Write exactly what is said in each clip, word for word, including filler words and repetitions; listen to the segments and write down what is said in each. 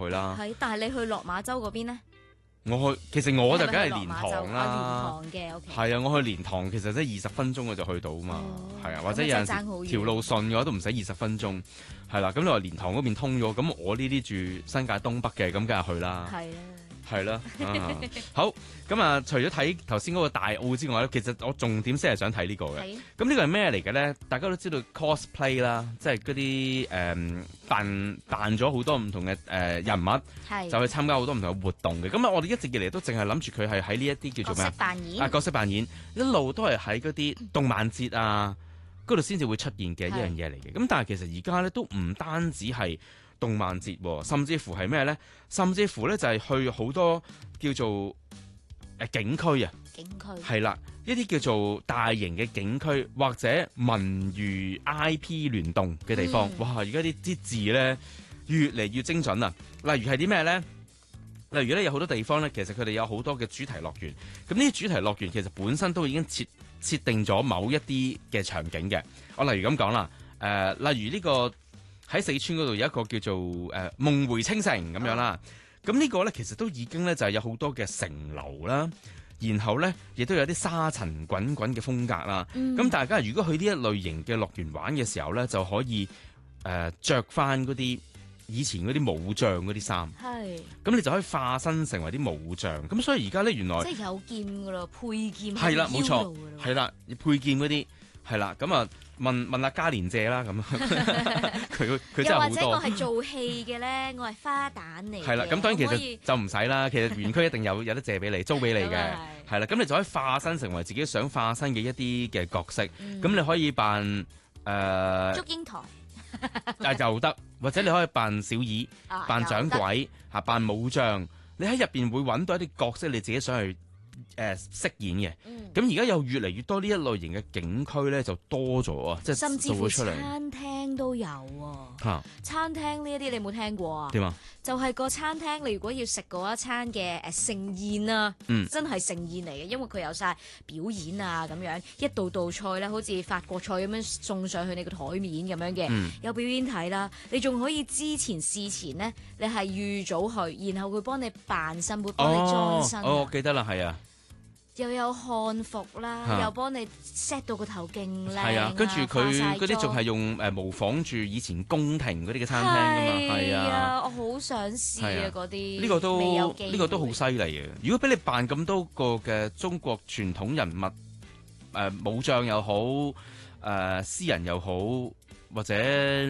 去啦。 係，但係你去落馬洲嗰邊咧？ 我去，其實我就梗係蓮係咪去落馬洲塘啦。 啊蓮塘嘅 OK。 係啊，我去蓮塘其實即係二十分鐘我就去到啊嘛。係啊，或者有陣咁真係爭好遠時條路順嘅話都唔使二十分鐘。係啦，咁你話蓮塘嗰邊通咗，咁我呢啲住新界東北嘅，咁梗係去啦。 係啊。 係啦、啊，好咁啊！除咗睇頭先嗰個大澳之外咧，其實我重點先係想睇呢個嘅。咁呢個係咩嚟嘅咧？大家都知道 cosplay 啦，即係嗰啲誒扮扮咗好多唔同嘅誒、呃、人物，就去參加好多唔同嘅活動嘅。咁啊，我哋一直以嚟都淨係諗住佢係喺呢一啲叫做咩啊？ 角色扮演啊，角色扮演一路都係喺嗰啲動漫節啊嗰度先至會出現嘅一樣嘢嚟嘅。咁但係其實而家咧都唔單止係動漫節，甚至乎係咩咧？甚至乎咧就係去好多叫做誒、呃、景區啊， 景區係啦，一啲叫做大型嘅景區或者文娛 I P 聯動嘅地方。嗯、哇！而家啲啲字咧越嚟越精準啊！例如係啲咩咧？例如咧有好多地方咧，其實佢哋有好多嘅主題樂園。咁呢啲主題樂園其實本身都已經設設定咗某一啲嘅場景嘅。我例如咁講啦，誒、呃，例如呢、這個。喺四川嗰度有一個叫做誒、呃、夢回青城咁樣啦，咁、哦、呢個咧其實都已經咧就係有好多嘅城樓啦，然後咧亦都有啲沙塵滾滾嘅風格啦。咁、嗯、大家如果去呢一類型嘅樂園玩嘅時候咧，就可以誒著翻嗰啲以前嗰啲武將嗰啲衫，係，咁你就可以化身成為啲武將。咁所以而家咧原來即係有劍噶咯，配劍係啦，冇錯，係啦，配劍嗰啲係啦，咁啊。問問阿嘉蓮借啦咁，佢佢真係好多。 又或者我係做戲嘅咧，我係花旦嚟。 係啦，咁當然其實就唔使啦。其實園區一定有有得借俾你，租俾你嘅。係啦，咁你就可以化身成為自己想化身嘅一啲嘅角色。咁、嗯、你可以扮誒、呃、 祝英台， 啊又得，或者你可以扮小二、扮掌櫃、嚇扮武將。你喺入邊會揾到一啲角色，你自己想去。誒飾演嘅，咁而家有越嚟越多呢一類型嘅景區咧，就多咗啊！即係甚至乎餐廳都有喎、啊。餐廳呢一啲你有冇聽過啊？ 點啊？ 就係、是、個餐廳，你如果要食嗰一餐嘅誒盛宴啊，嗯、真係盛宴嚟嘅，因為佢有晒表演啊咁樣，一道道菜咧，好似法國菜咁樣送上去你個台面咁樣嘅，嗯、有表演睇啦。你仲可以之前事前呢，你係預早去，然後佢幫你扮身，會幫你裝身。 哦，我記得啦，係啊。 又有漢服啦，啊、又幫你 set 到個頭勁靚， 係啊，跟住佢嗰啲仲係用誒模仿住以前宮廷嗰啲嘅餐廳㗎嘛，係啊， 啊，我好想試啊嗰啲。 呢個都呢、呢個都好犀利嘅。如果俾你扮咁多個嘅中國傳統人物，誒、呃、武將又好，誒、呃、詩人又好，或者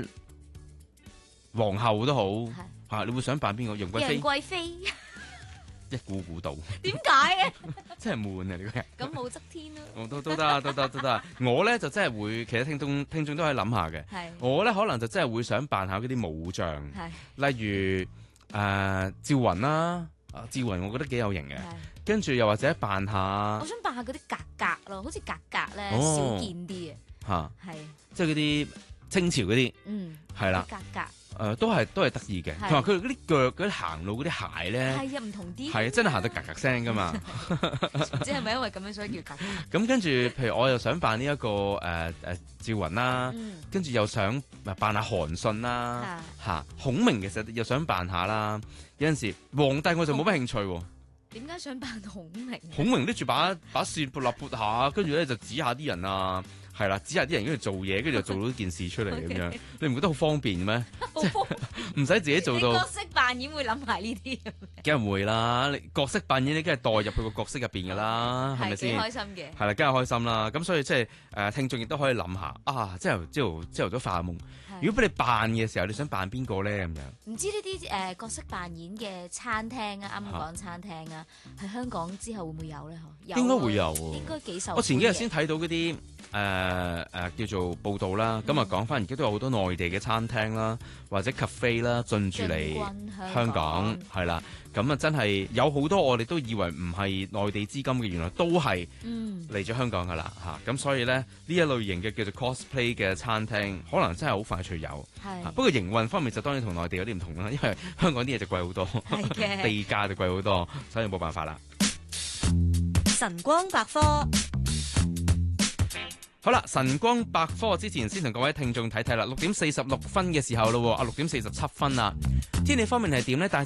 皇后都好，嚇、啊、你會想扮邊個？楊貴妃。 楊貴妃。 一估估到， 點解嘅？ 真係悶啊！呢個人咁武則天咯， 我都都得，都得，都得。我咧就真係會，其實聽眾聽眾都可以諗下嘅。係我咧可能就真係會想扮下嗰啲武將，係例如誒、呃、趙雲啦，啊趙雲我覺得幾有型嘅。跟住又或者扮下， 我想扮下嗰啲格格咯，好似格格咧、哦、少見啲嘅嚇，係即係嗰啲清朝嗰啲，嗯係啦格格。誒、呃、都係都係得意嘅，同埋佢嗰啲腳嗰啲行路嗰啲鞋咧，係啊唔同啲，係啊真係行到格格聲噶嘛， 唔知係咪因為咁樣所以叫格格？ 咁跟住，譬如我又想扮呢、這、一個誒誒、呃、趙雲啦，嗯、跟住又想扮下韓信啦，嚇、啊、孔明其實又想扮下啦，有陣時皇帝我就冇乜興趣喎。 點解想扮孔明？ 孔明拎住把把扇撥立撥下，跟住咧就指下啲人啊。係啦，指下啲人跟住做嘢，跟住就做到件事出嚟咁樣，你唔覺得好方便咩？即係唔使自己做到。 你角色扮演會諗埋呢啲， 梗係會啦。你角色扮演你梗係代入去個角色入邊噶啦，係咪先？ 幾開心嘅。係啦，梗係開心啦。咁所以即係誒，聽眾亦都可以諗下啊，朝頭朝朝頭早發夢。如果俾你扮嘅時候，你想扮邊個咧咁樣？ 唔知呢啲誒角色扮演嘅餐廳啊，啱啱講餐廳啊，喺香港之後會唔會有咧？嗬， 應該會有。 應該幾受。 我前幾日先睇到嗰啲。誒、呃、誒、呃、叫做報道啦，咁啊講翻而家都有好多內地嘅餐廳啦，或者 cafe 啦進駐嚟香港，係啦，咁啊真係有好多我哋都以為唔係內地資金嘅，原來都係嚟咗香港噶啦嚇，咁、嗯、所以咧呢一類型嘅叫做 cosplay 嘅餐廳，可能真係好快脆有，不過營運方面就當然同內地有啲唔同啦，因為香港啲嘢就貴好多，地價就貴好多，所以冇辦法啦。 晨光百科。 好啦，晨光百科之前先同各位聽眾睇睇啦，六點四十六分嘅時候咯，啊六點四十七分啦。天氣方面係點呢？大